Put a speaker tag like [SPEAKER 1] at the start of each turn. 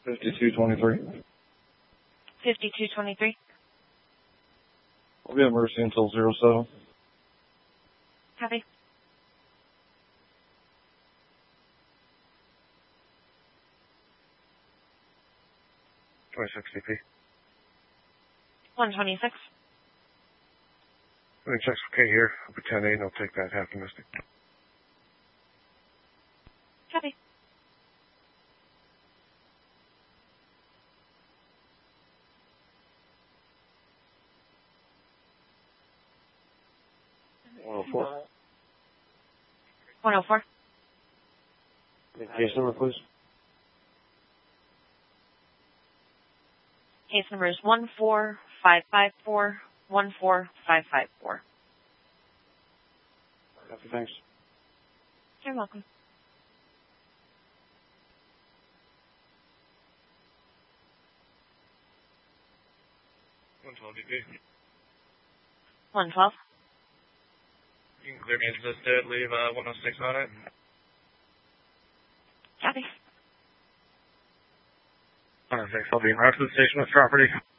[SPEAKER 1] 5223.
[SPEAKER 2] 5223.
[SPEAKER 1] We'll be at Mercy until 07.
[SPEAKER 2] Copy.
[SPEAKER 1] $26 CP.
[SPEAKER 2] 126.
[SPEAKER 1] Let me check okay here. I'll be 10-8 and I'll take that half domestic.
[SPEAKER 2] Copy.
[SPEAKER 1] $104.
[SPEAKER 2] 104.
[SPEAKER 1] Case number, please.
[SPEAKER 2] Case number is 14554 14554.
[SPEAKER 1] Copy, thanks.
[SPEAKER 2] You're welcome.
[SPEAKER 1] $112 DP.
[SPEAKER 2] 112.
[SPEAKER 1] You can clear me assisted, leave 106 on it.
[SPEAKER 2] Copy.
[SPEAKER 1] 106, I'll be in route to the station with property.